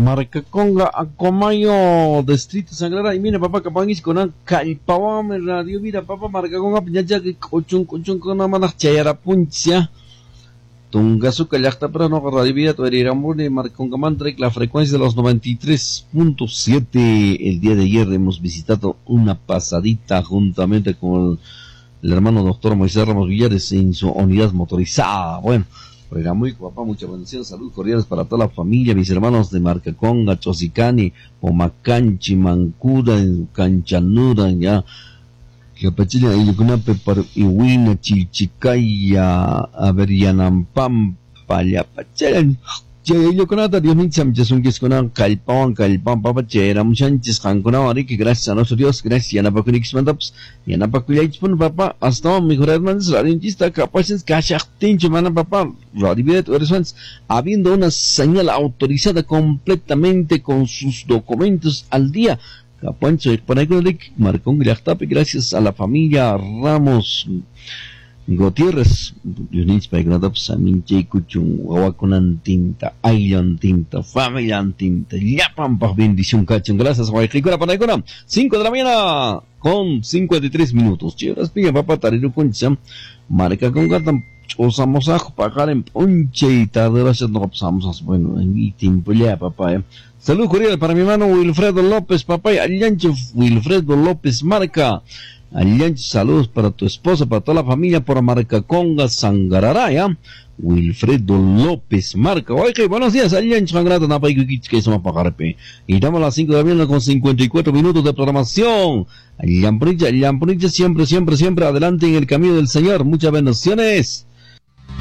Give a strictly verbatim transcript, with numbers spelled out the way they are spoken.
Marca Conga, Acomayo, Distrito Sangrara, y mira papá, Capangis con un calpawame radio, mira papá, Marca Conga, Piñacha, que cochun, cochun, con una manach, chayara puncha. Tungasu Callacta, pero no radio vida, tu erirambur, Marca Conga Mantrek, la frecuencia de los noventa y tres punto siete. El día de ayer hemos visitado una pasadita juntamente con el hermano doctor Moisés Ramos Villares en su unidad motorizada. Bueno, era muy papá, mucha bendición, salud cordiales para toda la familia, mis hermanos de Marcaconga, Chosicani, Pomacanchi, Mancura, Canchanura, ya, Capachilla, Yucunape, Iwina, Chichicaya, Averianampampa, Yapachel, Yucunata, Dios mío, Samchasun, que es con Calpán, Calpán, Papachera, Muchanches, Hankunawari, que gracias a nuestro Dios, gracias a Napakunix Mandaps, y a Napakuyaipun, papá, hasta mejor hermanos, la dentista, capaces, Cachachtin, Chumana, papá, Radibet, habiendo una señal autorizada completamente con sus documentos al día. Capancho, Marcón Grachtape, gracias a la familia Ramos Gutiérrez, Dios Paigrada, Saminche, Cuchun, Huacunan Tinta, Aylan Tinta, Familian Tinta, Yapampa, bendición, Cachun, gracias, Guaycicura, Panaicona, cinco de la mañana, con cincuenta y tres minutos. Chivas, piña, papá, Tariru Concha, Marca con Gatam, Osamos a pagar en ponche y tarde, no pasamos, bueno, en mi tiempo ya, papá, eh. Salud cordial para mi hermano Wilfredo López, papá, y Aliancho Wilfredo López Marca. Aliancho, saludos para tu esposa, para toda la familia, por Marca Conga Sangararaya. Wilfredo López Marca. Oye, buenos días, Aliancho Sangrata, Napayuquich, que eso me pagarpe. Y estamos a las cinco de la mañana con cincuenta y cuatro minutos de programación. Aliancho, Aliancho, siempre, siempre, siempre adelante en el camino del Señor. Muchas bendiciones.